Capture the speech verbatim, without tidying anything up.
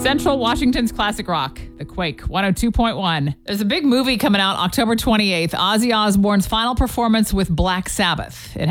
Central Washington's classic rock, The Quake, one oh two point one. There's a big movie coming out October twenty-eighth, Ozzy Osbourne's final performance with Black Sabbath. It